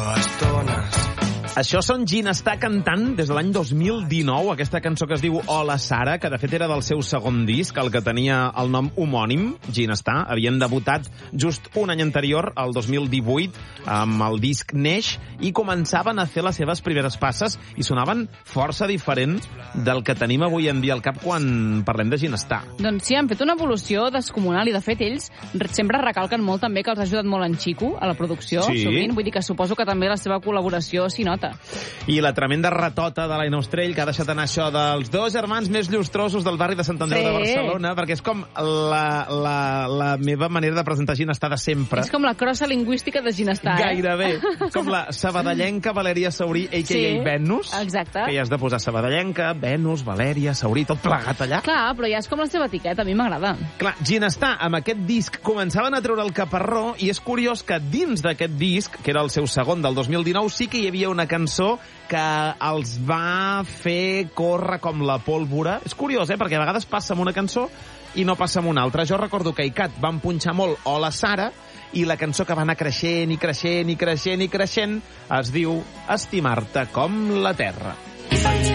Això són Ginestar cantant des de l'any 2019, aquesta cançó que es diu Hola Sara, que de fet era del seu segon disc, el que tenia el nom homònim, Ginestar. Havien debutat just un any anterior, el 2018, amb el disc Neix, i començaven a fer les seves primeres passes i sonaven força diferent del que tenim avui en dia al cap quan parlem de Ginestar. Doncs sí, han fet una evolució descomunal i, de fet, ells sempre recalquen molt també que els ha ajudat molt en Chico a la producció, Sí. sovint. Vull dir que suposo que també la seva col·laboració s'hi nota. I la tremenda ratota de l'Aina Ostrell, que ha deixat anar això dels dos germans més llustrosos del barri de Sant Andreu de Barcelona, perquè és com la meva manera de presentar Ginestar de sempre. És com la crossa lingüística de Ginestar, Gairebé. Com la sabadellenca Valèria Saurí, a.k.a. Venus. Exacte. Que ja has de posar sabadellenca, Venus, Valèria, Saurí, tot plegat allà. Clar, però ja és com la seva etiqueta, a mi m'agrada. Clar, Ginestar, amb aquest disc, començaven a treure el caparró, i és curiós que dins d'aquest disc, que era el seu segon del 2019, sí que hi havia una cançó que els va fer córrer com la pólvora. És curiós, perquè a vegades passa amb una cançó i no passa amb una altra. Jo recordo que a ICAT van punxar molt Hola Sara, i la cançó que va anar creixent i creixent i creixent i creixent es diu Estimar-te com la terra.